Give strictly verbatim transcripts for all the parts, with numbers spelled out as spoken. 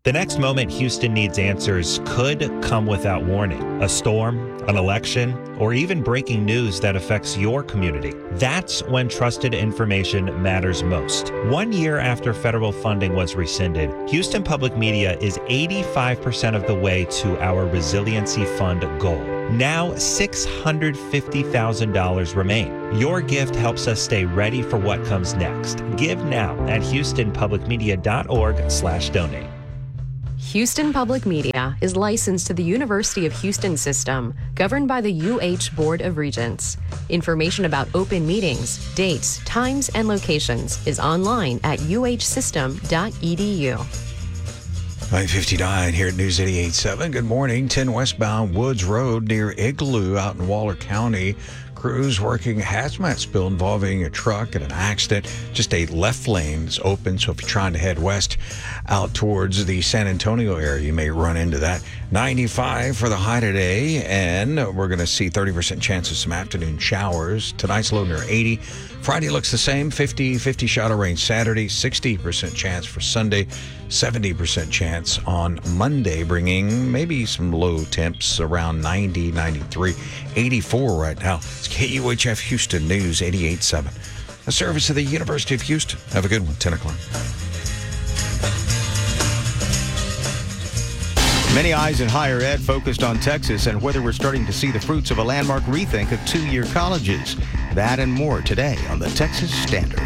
The next moment Houston needs answers could come without warning. A storm, an election, or even breaking news that affects your community. That's when trusted information matters most. One year after federal funding was rescinded, Houston Public Media is eighty-five percent of the way to our Resiliency Fund goal. Now, six hundred fifty thousand dollars remain. Your gift helps us stay ready for what comes next. Give now at houston public media dot org slash donate. Houston Public Media is licensed to the University of Houston System, governed by the U H Board of Regents. Information about open meetings, dates, times, and locations is online at u h system dot e d u. five fifty-nine here at News eighty-eight point seven. Good morning. ten westbound Woods Road near Igloo out in Waller County. Crews working a hazmat spill involving a truck and an accident. Just a left lane is open, so if you're trying to head west out towards the San Antonio area, you may run into that. ninety-five for the high today, and we're going to see thirty percent chance of some afternoon showers. Tonight's low near eighty. Friday looks the same, fifty fifty shot of rain Saturday, sixty percent chance for Sunday, seventy percent chance on Monday, bringing maybe some low temps around ninety, ninety-three, eighty-four right now. It's K U H F Houston News eighty-eight point seven, a service of the University of Houston. Have a good one, ten o'clock. Many eyes in higher ed focused on Texas and whether we're starting to see the fruits of a landmark rethink of two-year colleges. That and more today on the Texas Standard.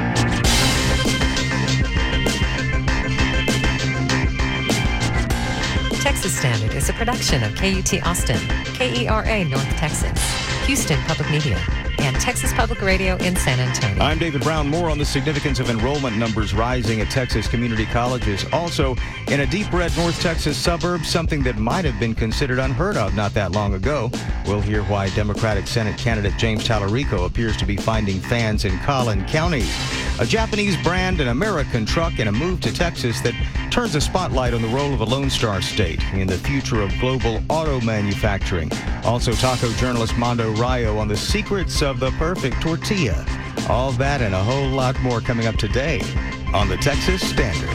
Texas Standard is a production of K U T Austin, K E R A North Texas, Houston Public Media, and Texas Public Radio in San Antonio. I'm David Brown. More on the significance of enrollment numbers rising at Texas community colleges. Also, in a deep red North Texas suburb, something that might have been considered unheard of not that long ago. We'll hear why Democratic Senate candidate James Tallarico appears to be finding fans in Collin County. A Japanese brand, an American truck, and a move to Texas that turns a spotlight on the role of a Lone Star State in the future of global auto manufacturing. Also, taco journalist Mondo Rayo on the secrets of the perfect tortilla. All that and a whole lot more coming up today on the Texas Standard.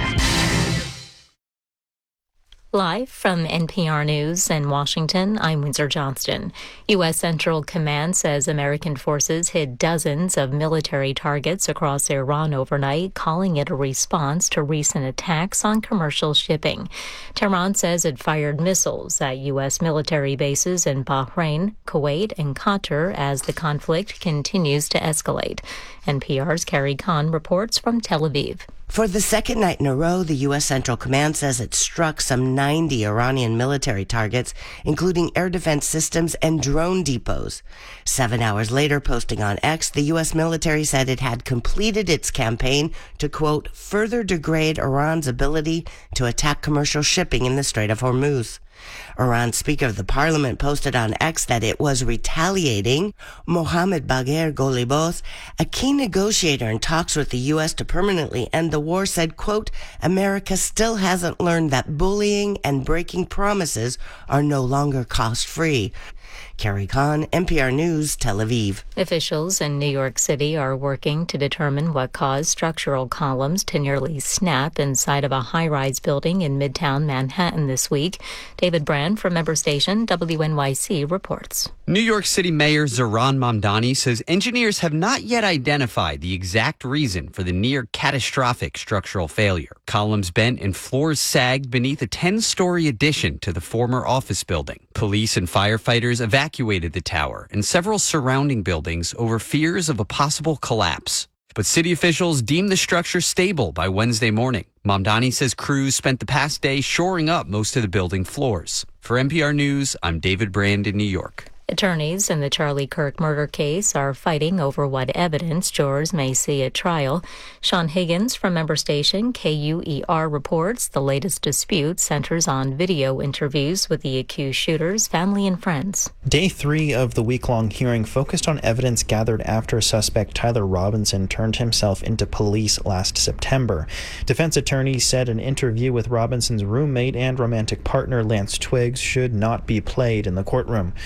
Live from N P R News in Washington, I'm Windsor Johnston. U S. Central Command says American forces hit dozens of military targets across Iran overnight, calling it a response to recent attacks on commercial shipping. Tehran says it fired missiles at U S military bases in Bahrain, Kuwait, and Qatar as the conflict continues to escalate. N P R's Carrie Kahn reports from Tel Aviv. For the second night in a row, the U S. Central Command says it struck some ninety Iranian military targets, including air defense systems and drone depots. Seven hours later, posting on X, the U S military said it had completed its campaign to, quote, further degrade Iran's ability to attack commercial shipping in the Strait of Hormuz. Iran's Speaker of the Parliament posted on X that it was retaliating. Mohammad Bagher Golibos, a key negotiator in talks with the U S to permanently end the war, said, quote, America still hasn't learned that bullying and breaking promises are no longer cost-free. Carrie Kahn, N P R News, Tel Aviv. Officials in New York City are working to determine what caused structural columns to nearly snap inside of a high-rise building in Midtown Manhattan this week. David Brand from member station W N Y C reports. New York City Mayor Zohran Mamdani says engineers have not yet identified the exact reason for the near-catastrophic structural failure. Columns bent and floors sagged beneath a ten-story addition to the former office building. Police and firefighters evacuated the tower and several surrounding buildings over fears of a possible collapse. But city officials deemed the structure stable by Wednesday morning. Mamdani says crews spent the past day shoring up most of the building floors. For N P R News, I'm David Brand in New York. Attorneys in the Charlie Kirk murder case are fighting over what evidence jurors may see at trial. Sean Higgins from member station K U E R reports the latest dispute centers on video interviews with the accused shooters, family, and friends. Day three of the week-long hearing focused on evidence gathered after suspect Tyler Robinson turned himself into police last September. Defense attorneys said an interview with Robinson's roommate and romantic partner Lance Twiggs should not be played in the courtroom. For the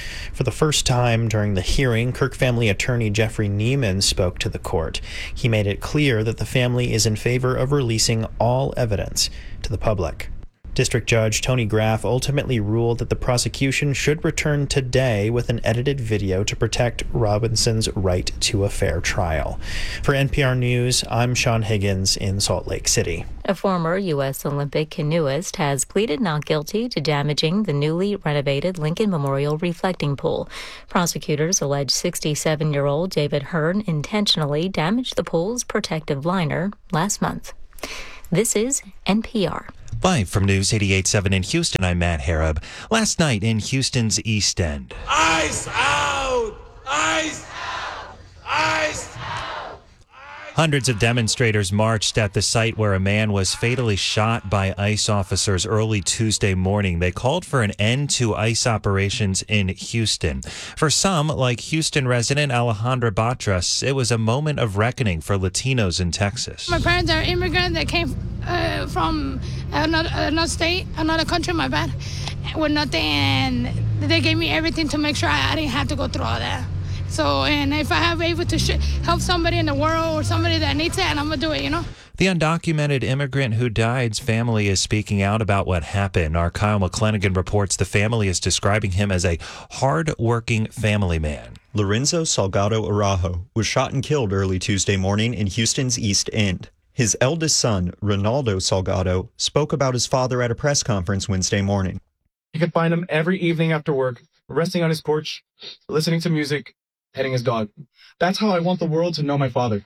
the first time during the hearing, Kirk family attorney Jeffrey Neiman spoke to the court. He made it clear that the family is in favor of releasing all evidence to the public. District Judge Tony Graff ultimately ruled that the prosecution should return today with an edited video to protect Robinson's right to a fair trial. For N P R News, I'm Sean Higgins in Salt Lake City. A former U S Olympic canoeist has pleaded not guilty to damaging the newly renovated Lincoln Memorial reflecting pool. Prosecutors allege sixty-seven-year-old David Hearn intentionally damaged the pool's protective liner last month. This is N P R. Live from News eighty-eight point seven in Houston, I'm Matt Harab. Last night in Houston's East End. Ice out! Ice out! Ice out! Hundreds of demonstrators marched at the site where a man was fatally shot by ICE officers early Tuesday morning. They called for an end to ICE operations in Houston. For some, like Houston resident Alejandra Batras, it was a moment of reckoning for Latinos in Texas. My parents are immigrants that came uh, from another, another state, another country, my bad, with nothing, and they gave me everything to make sure I, I didn't have to go through all that. So, and if I have able to sh- help somebody in the world or somebody that needs it, and I'm going to do it, you know? The undocumented immigrant who died's family is speaking out about what happened. Our Kyle McClanagan reports the family is describing him as a hard-working family man. Lorenzo Salgado Araujo was shot and killed early Tuesday morning in Houston's East End. His eldest son, Ronaldo Salgado, spoke about his father at a press conference Wednesday morning. You could find him every evening after work, resting on his porch, listening to music, petting his dog. That's how I want the world to know my father.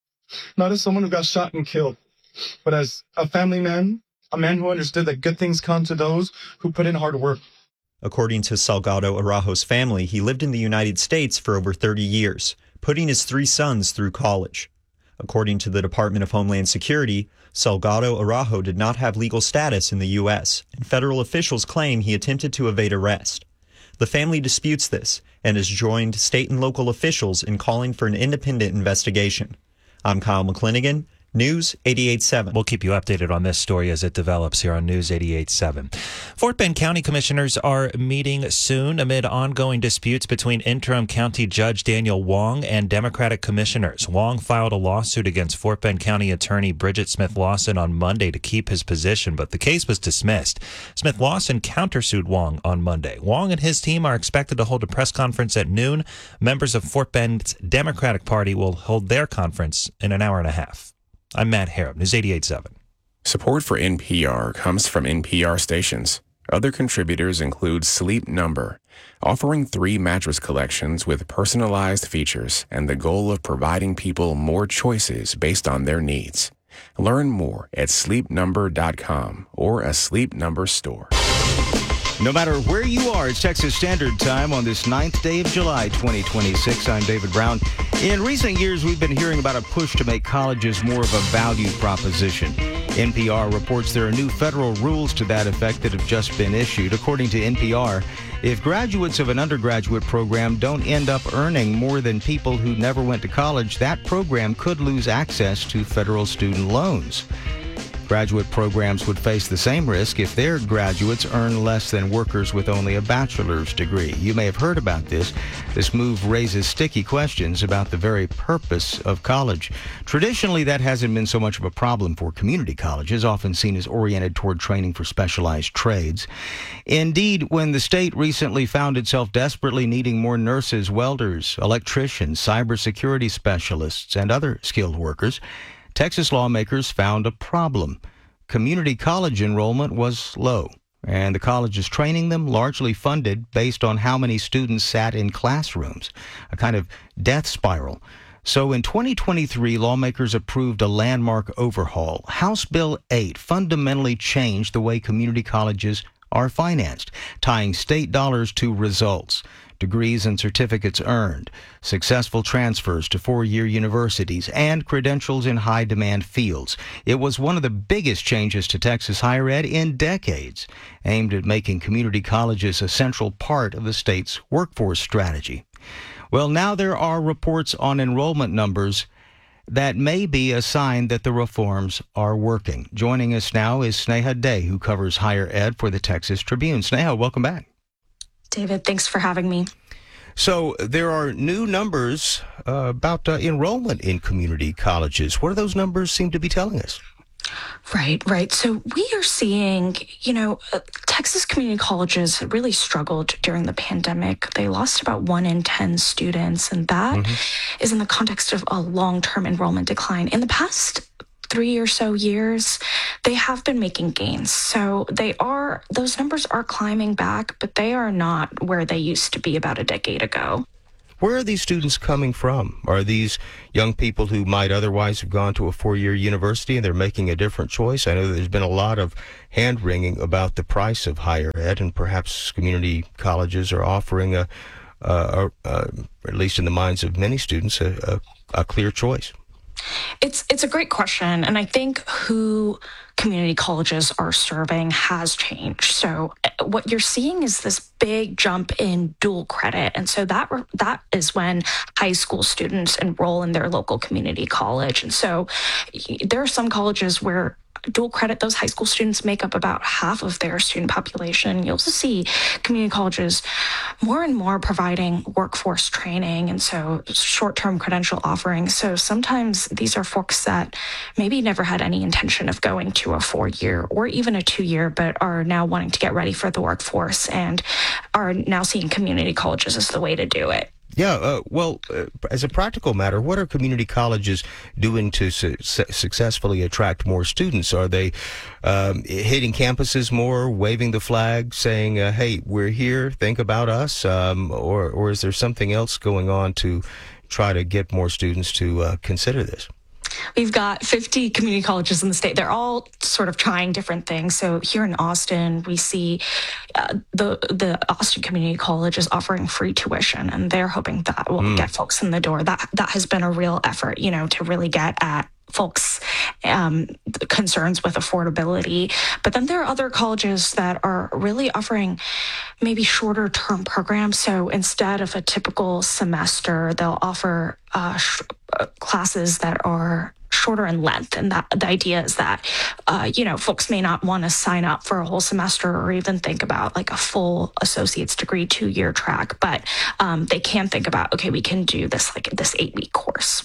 Not as someone who got shot and killed, but as a family man, a man who understood that good things come to those who put in hard work. According to Salgado Araujo's family, he lived in the United States for over thirty years, putting his three sons through college. According to the Department of Homeland Security, Salgado Araujo did not have legal status in the U S, and federal officials claim he attempted to evade arrest. The family disputes this and has joined state and local officials in calling for an independent investigation. I'm Kyle McClanagan, News eighty-eight point seven. We'll keep you updated on this story as it develops here on News eighty-eight point seven. Fort Bend County commissioners are meeting soon amid ongoing disputes between interim county judge Daniel Wong and Democratic commissioners. Wong filed a lawsuit against Fort Bend County attorney Bridget Smith Lawson on Monday to keep his position, but the case was dismissed. Smith Lawson countersued Wong on Monday. Wong and his team are expected to hold a press conference at noon. Members of Fort Bend's Democratic Party will hold their conference in an hour and a half. I'm Matt Harab, News eighty-eight point seven. Support for N P R comes from N P R stations. Other contributors include Sleep Number, offering three mattress collections with personalized features and the goal of providing people more choices based on their needs. Learn more at sleep number dot com or a Sleep Number store. No matter where you are, it's Texas Standard Time on this ninth day of July, twenty twenty-six. I'm David Brown. In recent years, we've been hearing about a push to make colleges more of a value proposition. N P R reports there are new federal rules to that effect that have just been issued. According to N P R, if graduates of an undergraduate program don't end up earning more than people who never went to college, that program could lose access to federal student loans. Graduate programs would face the same risk if their graduates earn less than workers with only a bachelor's degree. You may have heard about this. This move raises sticky questions about the very purpose of college. Traditionally, that hasn't been so much of a problem for community colleges, often seen as oriented toward training for specialized trades. Indeed, when the state recently found itself desperately needing more nurses, welders, electricians, cybersecurity specialists, and other skilled workers, Texas lawmakers found a problem. Community college enrollment was low, and the colleges training them largely funded based on how many students sat in classrooms, a kind of death spiral. So in twenty twenty-three, lawmakers approved a landmark overhaul. House Bill eight fundamentally changed the way community colleges are financed, tying state dollars to results. Degrees and certificates earned, successful transfers to four-year universities, and credentials in high-demand fields. It was one of the biggest changes to Texas higher ed in decades, aimed at making community colleges a central part of the state's workforce strategy. Well, now there are reports on enrollment numbers that may be a sign that the reforms are working. Joining us now is Sneha Day, who covers higher ed for the Texas Tribune. Sneha, welcome back. David, thanks for having me. So there are new numbers uh, about uh, enrollment in community colleges. What do those numbers seem to be telling us? Right, right. So we are seeing, you know, uh, Texas community colleges really struggled during the pandemic. They lost about one in ten students, and that mm-hmm. is in the context of a long-term enrollment decline. In the past three or so years, they have been making gains. So they are, those numbers are climbing back, but they are not where they used to be about a decade ago. Where are these students coming from? Are these young people who might otherwise have gone to a four-year university and they're making a different choice? I know there's been a lot of hand-wringing about the price of higher ed, and perhaps community colleges are offering, a, a, a, a at least in the minds of many students, a, a, a clear choice. It's it's a great question, and I think who community colleges are serving has changed. So what you're seeing is this big jump in dual credit, and so that that is when high school students enroll in their local community college. And so there are some colleges where dual credit, those high school students make up about half of their student population. You also see community colleges more and more providing workforce training, and so short-term credential offerings. So sometimes these are folks that maybe never had any intention of going to a four-year or even a two-year, but are now wanting to get ready for the workforce and are now seeing community colleges as the way to do it. Yeah, uh, well, uh, as a practical matter, what are community colleges doing to su- successfully attract more students? Are they um, hitting campuses more, waving the flag, saying, uh, hey, we're here, think about us? Um, or, or is there something else going on to try to get more students to uh, consider this? We've got fifty community colleges in the state. They're all sort of trying different things. So here in Austin, we see uh, the the Austin Community College is offering free tuition, and they're hoping that will mm. get folks in the door. That that has been a real effort, you know, to really get at folks' um, concerns with affordability. But then there are other colleges that are really offering maybe shorter term programs. So instead of a typical semester, they'll offer uh, sh- uh, classes that are shorter in length. And that the idea is that, uh, you know, folks may not want to sign up for a whole semester or even think about like a full associate's degree two-year track, but um, they can think about, okay, we can do this like this eight-week course.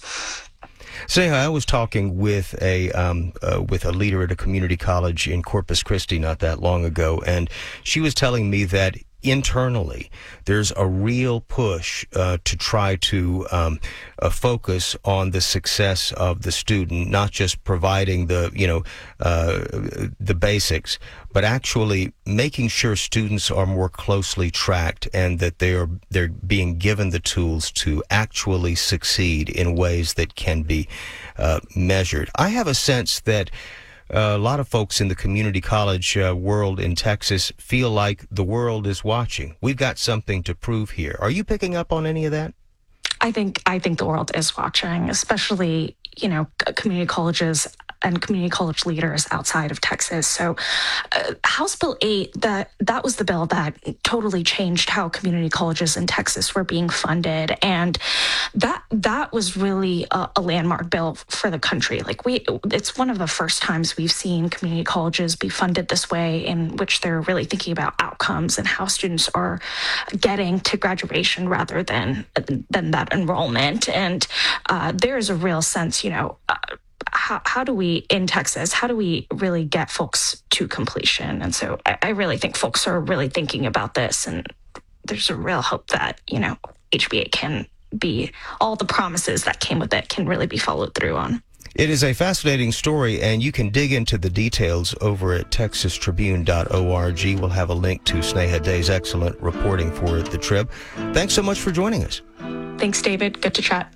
Sneha, I was talking with a um, uh, with a leader at a community college in Corpus Christi not that long ago, and she was telling me that internally there's a real push uh, to try to um, uh, focus on the success of the student, not just providing the, you know, uh, the basics, but actually making sure students are more closely tracked and that they are they're being given the tools to actually succeed in ways that can be uh, measured. I have a sense that Uh, a lot of folks in the community college uh, world in Texas feel like the world is watching. We've got something to prove here. Are you picking up on any of that? I think I think the world is watching, especially, you know, community colleges and community college leaders outside of Texas. So uh, House Bill eight, that that was the bill that totally changed how community colleges in Texas were being funded. And that that was really a, a landmark bill for the country. Like we, it's one of the first times we've seen community colleges be funded this way, in which they're really thinking about outcomes and how students are getting to graduation rather than, than that enrollment. And uh, there is a real sense, you know, uh, How, how do we, in Texas, how do we really get folks to completion? And so I, I really think folks are really thinking about this, and there's a real hope that, you know, H B eight can be, all the promises that came with it can really be followed through on. It is a fascinating story, and you can dig into the details over at texas tribune dot org. We'll have a link to Sneha Day's excellent reporting for the Trib. Thanks so much for joining us. Thanks, David. Good to chat.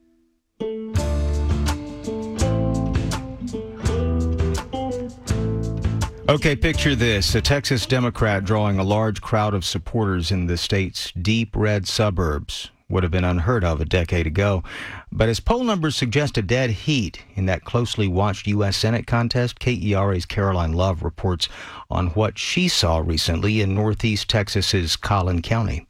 Okay, picture this. A Texas Democrat drawing a large crowd of supporters in the state's deep red suburbs. Would have been unheard of a decade ago. But as poll numbers suggest a dead heat in that closely watched U S Senate contest, K E R A's Caroline Love reports on what she saw recently in northeast Texas's Collin County.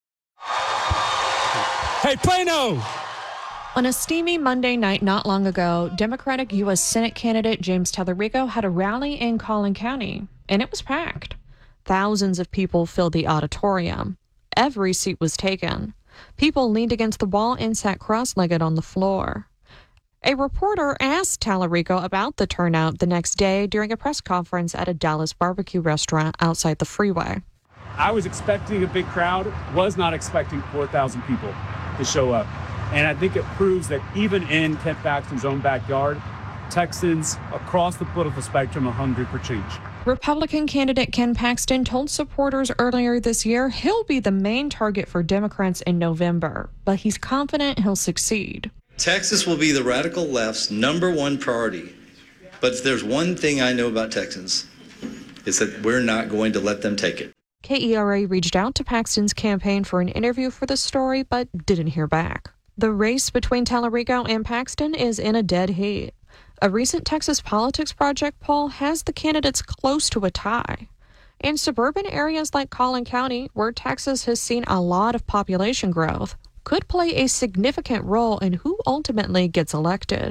Hey, Plano! On a steamy Monday night not long ago, Democratic U S Senate candidate James Tallarico had a rally in Collin County, and it was packed. Thousands of people filled the auditorium. Every seat was taken. People leaned against the wall and sat cross-legged on the floor. A reporter asked Tallarico about the turnout the next day during a press conference at a Dallas barbecue restaurant outside the freeway. I was expecting a big crowd, was not expecting four thousand people to show up. And I think it proves that even in Kent Paxton's own backyard, Texans across the political spectrum are hungry for change. Republican candidate Ken Paxton told supporters earlier this year he'll be the main target for Democrats in November, but he's confident he'll succeed. Texas will be the radical left's number one priority. But if there's one thing I know about Texans, it's that we're not going to let them take it. K E R A reached out to Paxton's campaign for an interview for the story, but didn't hear back. The race between Tallarico and Paxton is in a dead heat. A recent Texas Politics Project poll has the candidates close to a tie. In suburban areas like Collin County, where Texas has seen a lot of population growth, could play a significant role in who ultimately gets elected.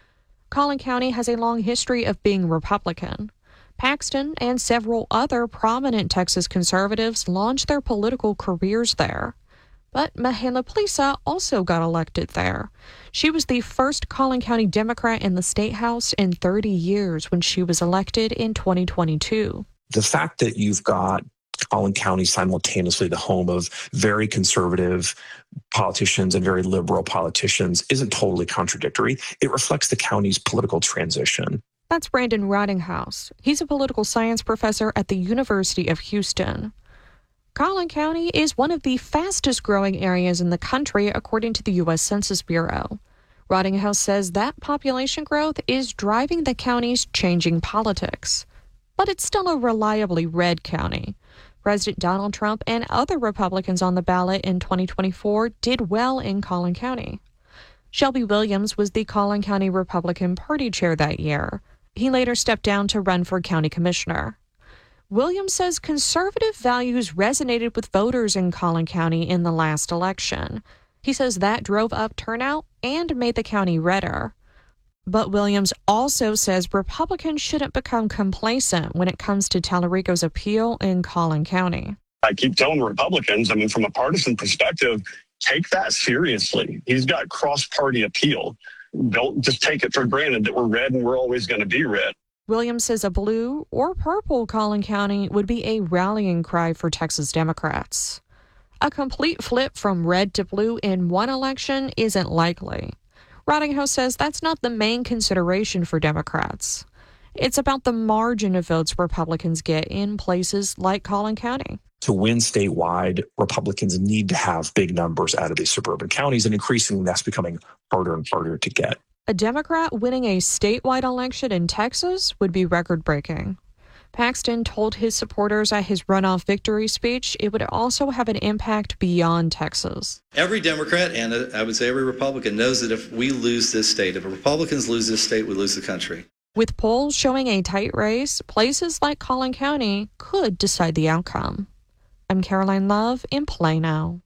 Collin County has a long history of being Republican. Paxton and several other prominent Texas conservatives launched their political careers there. But Mihaela Plisa also got elected there. She was the first Collin County Democrat in the state house in thirty years when she was elected in twenty twenty-two. The fact that you've got Collin County simultaneously the home of very conservative politicians and very liberal politicians isn't totally contradictory. It reflects the county's political transition. That's Brandon Ridinghouse. He's a political science professor at the University of Houston. Collin County is one of the fastest growing areas in the country, according to the U S Census Bureau. Ridinghouse says that population growth is driving the county's changing politics. But it's still a reliably red county. President Donald Trump and other Republicans on the ballot in twenty twenty-four did well in Collin County. Shelby Williams was the Collin County Republican Party chair that year. He later stepped down to run for county commissioner. Williams says conservative values resonated with voters in Collin County in the last election. He says that drove up turnout and made the county redder. But Williams also says Republicans shouldn't become complacent when it comes to Tallarico's appeal in Collin County. I keep telling Republicans, I mean, from a partisan perspective, take that seriously. He's got cross-party appeal. Don't just take it for granted that we're red and we're always going to be red. Williams says a blue or purple Collin County would be a rallying cry for Texas Democrats. A complete flip from red to blue in one election isn't likely. Ridinghouse says that's not the main consideration for Democrats. It's about the margin of votes Republicans get in places like Collin County. To win statewide, Republicans need to have big numbers out of these suburban counties, and increasingly that's becoming harder and harder to get. A Democrat winning a statewide election in Texas would be record-breaking. Paxton told his supporters at his runoff victory speech it would also have an impact beyond Texas. Every Democrat, and I would say every Republican, knows that if we lose this state, if Republicans lose this state, we lose the country. With polls showing a tight race, places like Collin County could decide the outcome. I'm Caroline Love in Plano.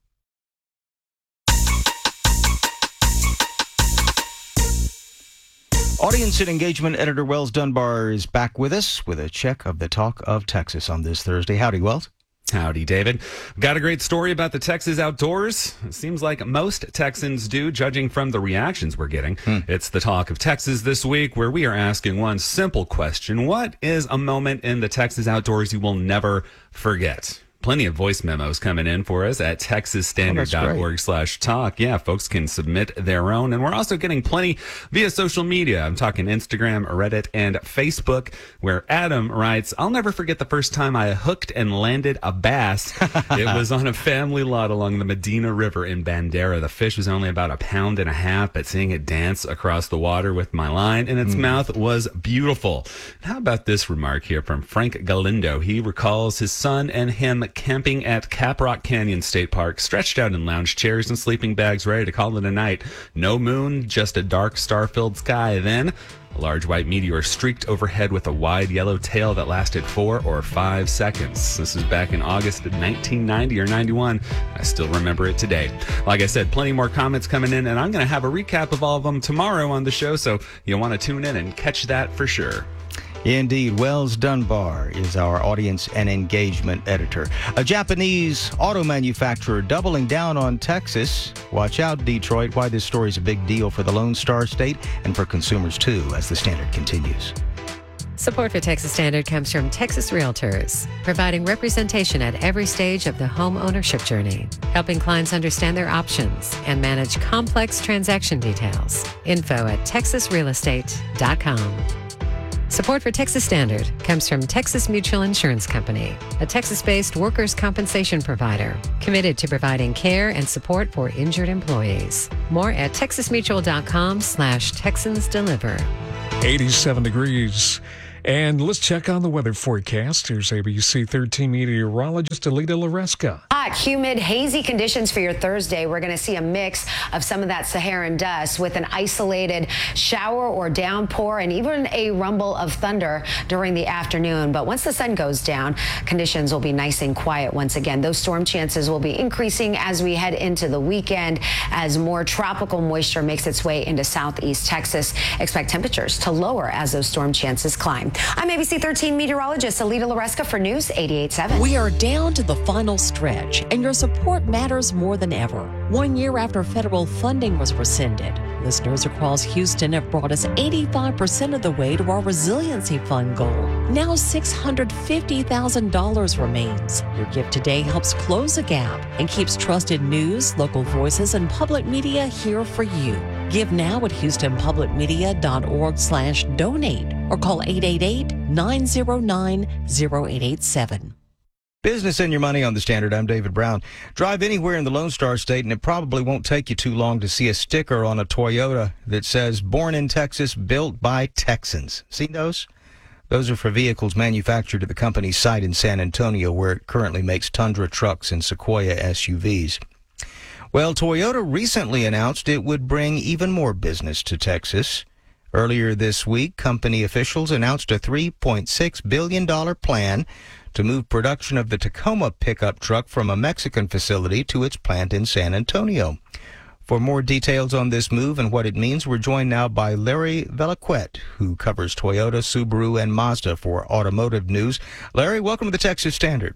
Audience and engagement editor Wells Dunbar is back with us with a check of the talk of Texas on this Thursday. Howdy, Wells. Howdy, David. Got a great story about the Texas outdoors. It seems like most Texans do, judging from the reactions we're getting. Hmm. It's the talk of Texas this week, where we are asking one simple question. What is a moment in the Texas outdoors you will never forget? Plenty of voice memos coming in for us at texas standard dot org slash talk. Yeah, folks can submit their own. And we're also getting plenty via social media. I'm talking Instagram, Reddit, and Facebook, where Adam writes, I'll never forget the first time I hooked and landed a bass. It was on a family lot along the Medina River in Bandera. The fish was only about a pound and a half, but seeing it dance across the water with my line in its mm. mouth was beautiful. How about this remark here from Frank Galindo? He recalls his son and him camping at Caprock Canyon State Park, stretched out in lounge chairs and sleeping bags, ready to call it a night. No moon, just a dark star-filled sky. Then a large white meteor streaked overhead with a wide yellow tail that lasted four or five seconds. This was back in August of nineteen ninety or ninety-one. I still remember it today. Like I said, plenty more comments coming in, and I'm going to have a recap of all of them tomorrow on the show, so you'll want to tune in and catch that for sure. Indeed. Wells Dunbar is our audience and engagement editor. A Japanese auto manufacturer doubling down on Texas. Watch out, Detroit, why this story is a big deal for the Lone Star State and for consumers, too, as the Standard continues. Support for Texas Standard comes from Texas Realtors, providing representation at every stage of the home ownership journey, helping clients understand their options and manage complex transaction details. Info at texas real estate dot com. Support for Texas Standard comes from Texas Mutual Insurance Company, a Texas-based workers' compensation provider committed to providing care and support for injured employees. More at texas mutual dot com slash Texans Deliver. eighty-seven degrees. And let's check on the weather forecast. Here's A B C thirteen meteorologist Alita Loresca. Hot, humid, hazy conditions for your Thursday. We're going to see a mix of some of that Saharan dust with an isolated shower or downpour and even a rumble of thunder during the afternoon. But once the sun goes down, conditions will be nice and quiet once again. Those storm chances will be increasing as we head into the weekend as more tropical moisture makes its way into southeast Texas. Expect temperatures to lower as those storm chances climb. I'm A B C thirteen meteorologist Alita Loresca for News eighty-eight point seven. We are down to the final stretch, and your support matters more than ever. One year after federal funding was rescinded, listeners across Houston have brought us eighty-five percent of the way to our Resiliency Fund goal. Now six hundred fifty thousand dollars remains. Your gift today helps close a gap and keeps trusted news, local voices, and public media here for you. Give now at houston public media dot org slash donate or call eight eight eight, nine zero nine, zero eight eight seven. Business and your money on the Standard. I'm David Brown. Drive anywhere in the Lone Star State, and it probably won't take you too long to see a sticker on a Toyota that says, born in Texas, built by Texans. Seen those? Those are for vehicles manufactured at the company's site in San Antonio, where it currently makes Tundra trucks and Sequoia S U Vs. Well, Toyota recently announced it would bring even more business to Texas. Earlier this week, company officials announced a three point six billion dollars plan to move production of the Tacoma pickup truck from a Mexican facility to its plant in San Antonio. For more details on this move and what it means, we're joined now by Larry Velaquette, who covers Toyota, Subaru, and Mazda for Automotive News. Larry, welcome to the Texas Standard.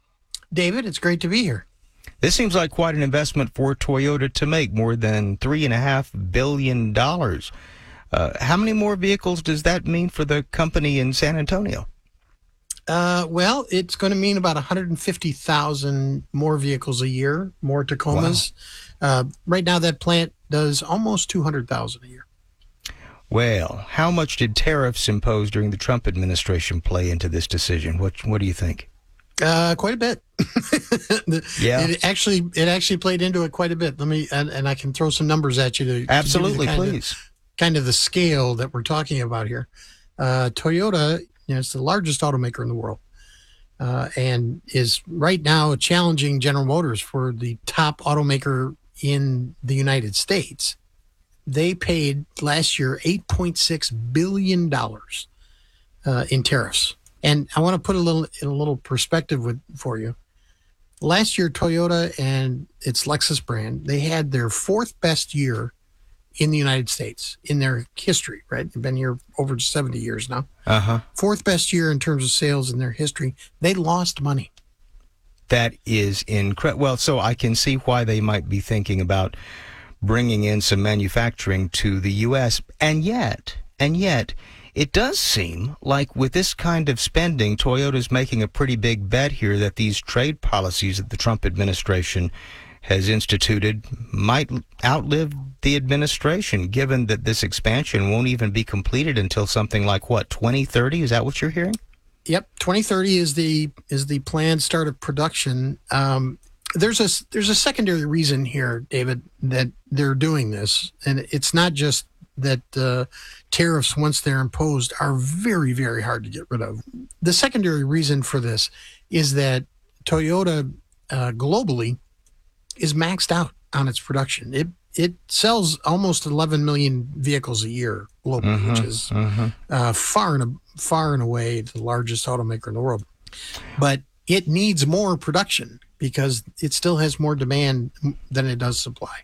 David, it's great to be here. This seems like quite an investment for Toyota to make, more than three point five billion dollars. Uh, how many more vehicles does that mean for the company in San Antonio? Uh, well, it's going to mean about one hundred fifty thousand more vehicles a year, more Tacomas. Wow. Uh, right now, that plant does almost two hundred thousand a year. Well, how much did tariffs imposed during the Trump administration play into this decision? What What do you think? Uh, quite a bit. Yeah. It actually it actually played into it quite a bit. Let me and, and I can throw some numbers at you to absolutely to please. Of, kind of the scale that we're talking about here. Uh, Toyota, you know, it's the largest automaker in the world, uh, and is right now challenging General Motors for the top automaker in the United States. They paid last year eight point six billion dollars uh, in tariffs. And I want to put a little in a little perspective with for you. Last year, Toyota and its Lexus brand, they had their fourth best year in the United States in their history, right? They've been here over seventy years now. Uh-huh. Fourth best year in terms of sales in their history. They lost money. That is incredible. Well, so I can see why they might be thinking about bringing in some manufacturing to the U S. And yet, and yet, it does seem like with this kind of spending, Toyota's making a pretty big bet here that these trade policies that the Trump administration has instituted might outlive the administration, given that this expansion won't even be completed until something like, what, twenty thirty? Is that what you're hearing? Yep, twenty thirty is the is the planned start of production. Um, there's a there's a secondary reason here, David, that they're doing this, and it's not just that uh, tariffs, once they're imposed, are very, very hard to get rid of. The secondary reason for this is that Toyota uh, globally is maxed out on its production. It it sells almost eleven million vehicles a year globally, mm-hmm, which is mm-hmm. uh, far and far and away the largest automaker in the world. But it needs more production because it still has more demand than it does supply.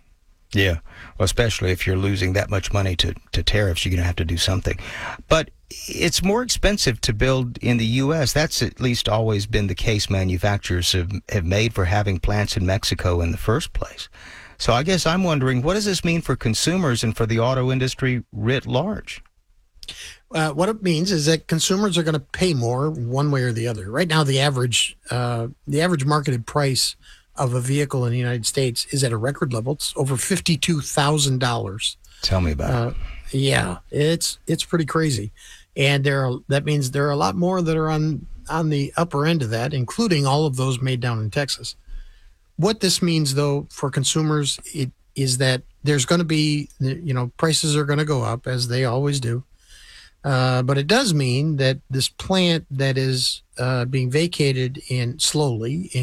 Yeah, well, especially if you're losing that much money to, to tariffs, you're going to have to do something. But it's more expensive to build in the U S. That's at least always been the case manufacturers have, have made for having plants in Mexico in the first place. So I guess I'm wondering, what does this mean for consumers and for the auto industry writ large? Uh, what it means is that consumers are going to pay more one way or the other. Right now, the average uh, the average marketed price of a vehicle in the United States is at a record level. It's over fifty-two thousand dollars. Tell me about uh, it. Yeah, it's it's pretty crazy, and there are, that means there are a lot more that are on on the upper end of that, including all of those made down in Texas. What this means, though, for consumers, it is that there's going to be, you know, prices are going to go up as they always do. Uh, but it does mean that this plant that is uh, being vacated in slowly